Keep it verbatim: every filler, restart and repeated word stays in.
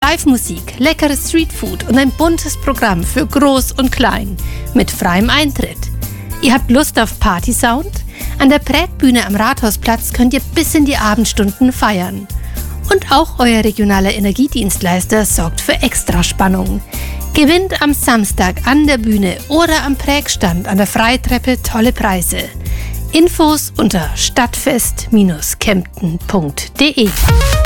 Live-Musik, leckeres Streetfood und ein buntes Programm für Groß und Klein mit freiem Eintritt. Ihr habt Lust auf Partysound? An der Prägbühne am Rathausplatz könnt ihr bis in die Abendstunden feiern. Und auch euer regionaler Energiedienstleister sorgt für Extraspannung. Gewinnt am Samstag an der Bühne oder am Prägstand an der Freitreppe tolle Preise. Infos unter stadtfest Bindestrich kempten punkt de.